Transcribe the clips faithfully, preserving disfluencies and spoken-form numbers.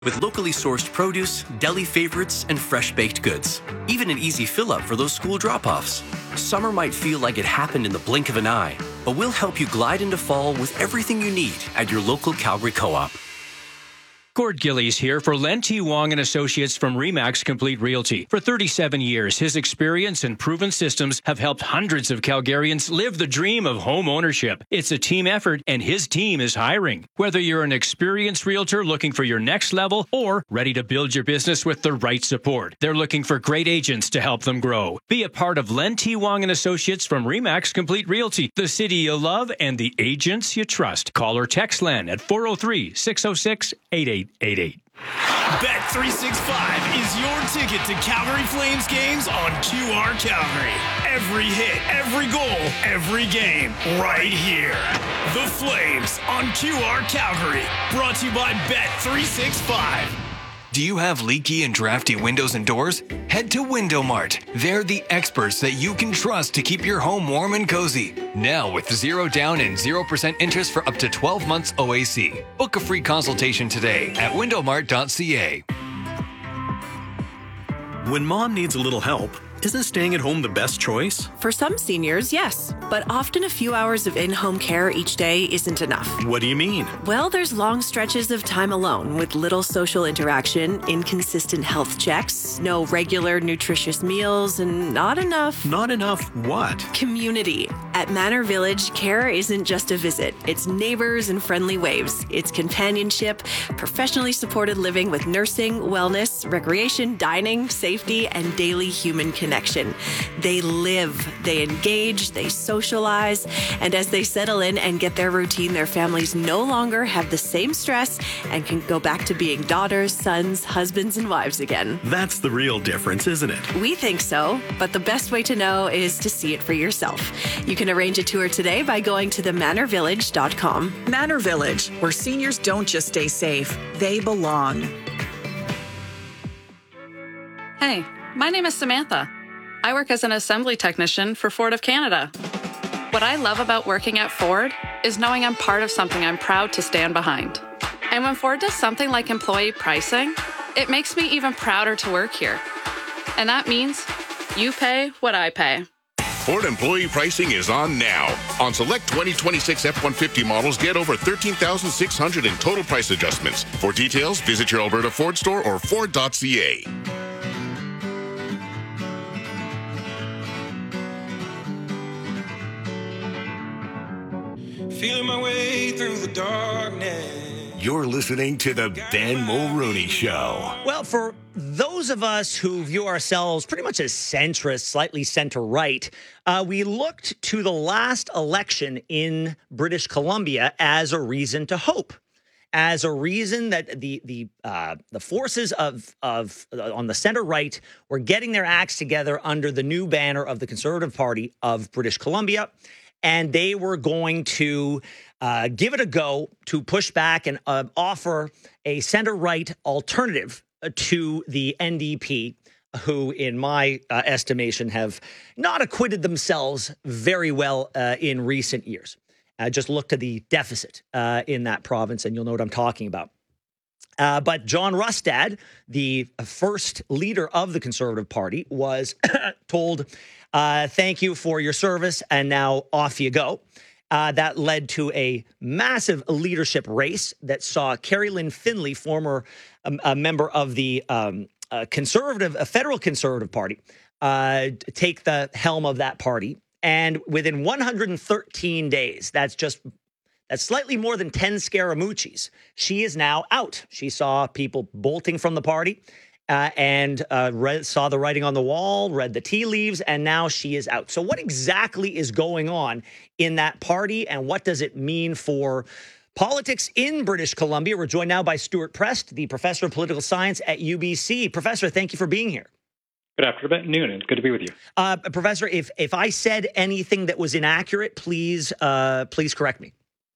with locally sourced produce, deli favorites, and fresh baked goods. Even an easy fill up for those school drop offs. Summer might feel like it happened in the blink of an eye, but we'll help you glide into fall with everything you need at your local Calgary Co-op. Gord Gillies here for Len T. Wong and Associates from Remax Complete Realty. For thirty-seven years, his experience and proven systems have helped hundreds of Calgarians live the dream of home ownership. It's a team effort, and his team is hiring. Whether you're an experienced realtor looking for your next level or ready to build your business with the right support, they're looking for great agents to help them grow. Be a part of Len T. Wong and Associates from Remax Complete Realty, the city you love and the agents you trust. Call or text Len at four oh three, six oh six, eight eight eight eight. Bet three sixty-five is your ticket to Calgary Flames games on Q R Calgary. Every hit, every goal, every game, right here. The Flames on Q R Calgary. Brought to you by Bet three sixty-five. Do you have leaky and drafty windows and doors? Head to Window Mart. They're the experts that you can trust to keep your home warm and cozy. Now with zero down and zero percent interest for up to twelve months O A C. Book a free consultation today at window mart dot c a. When mom needs a little help, isn't staying at home the best choice? For some seniors, yes. But often a few hours of in-home care each day isn't enough. What do you mean? Well, there's long stretches of time alone with little social interaction, inconsistent health checks, no regular nutritious meals, and not enough... Not enough what? Community. At Manor Village, care isn't just a visit. It's neighbors and friendly waves. It's companionship, professionally supported living with nursing, wellness, recreation, dining, safety, and daily human connection. Connection. They live, they engage, they socialize, and as they settle in and get their routine, their families no longer have the same stress and can go back to being daughters, sons, husbands, and wives again. That's the real difference, isn't it? We think so, but the best way to know is to see it for yourself. You can arrange a tour today by going to the manor village dot com. Manor Village, where seniors don't just stay safe, they belong. Hey, my name is Samantha. I work as an assembly technician for Ford of Canada. What I love about working at Ford is knowing I'm part of something I'm proud to stand behind. And when Ford does something like employee pricing, it makes me even prouder to work here. And that means you pay what I pay. Ford employee pricing is on now. On select twenty twenty-six F one fifty models, get over thirteen thousand six hundred dollars in total price adjustments. For details, visit your Alberta Ford store or ford dot c a. Feeling my way through the darkness. You're listening to the Ben Mulrooney Show. Well, for those of us who view ourselves pretty much as centrist, slightly center-right, uh, we looked to the last election in British Columbia as a reason to hope, as a reason that the the uh, the forces of of uh, on the center-right were getting their acts together under the new banner of the Conservative Party of British Columbia. And they were going to uh, give it a go to push back and uh, offer a center-right alternative to the N D P, who, in my uh, estimation, have not acquitted themselves very well uh, in recent years. Uh, just look to the deficit uh, in that province, and you'll know what I'm talking about. Uh, but John Rustad, the first leader of the Conservative Party, was told, uh, thank you for your service, and now off you go. Uh, that led to a massive leadership race that saw Carrie Lynn Finley, former um, a member of the um, uh, Conservative, uh, Federal Conservative Party, uh, take the helm of that party. And within one hundred thirteen days, that's just That's slightly more than ten Scaramucci's, she is now out. She saw people bolting from the party uh, and uh, read, saw the writing on the wall, read the tea leaves, and now she is out. So what exactly is going on in that party, and what does it mean for politics in British Columbia? We're joined now by Stuart Prest, the professor of political science at U B C. Professor, thank you for being here. Good afternoon, and good to be with you. Uh, Professor, if if I said anything that was inaccurate, please uh, please correct me.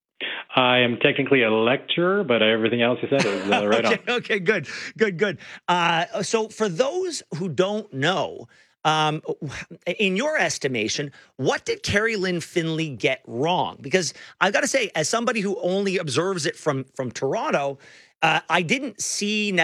I am technically a lecturer, but everything else you said is uh, right okay, on. Okay, good, good, good. Uh, so for those who don't know, um, in your estimation, what did Carrie Lynn Finley get wrong? Because I've got to say, as somebody who only observes it from, from Toronto, Uh, I didn't see